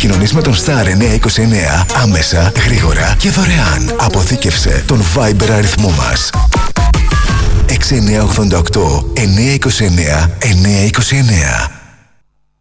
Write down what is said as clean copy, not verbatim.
επικοινωνείς με τον Star 929 άμεσα, γρήγορα και δωρεάν. Αποθήκευσε τον Viber αριθμό μας. 6988 929 929.